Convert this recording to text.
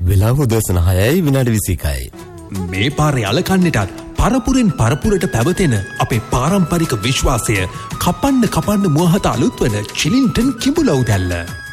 වෙලාව උදෑසන 6:21. මේ පාර යලකන්නටත් පරපුරෙන් පරපුරට පැවතෙන අපේ පාරම්පරික විශ්වාසය කපන්න මුවහත අලුත් වන චිලින්ටන් කිඹුලව් දැල්ල.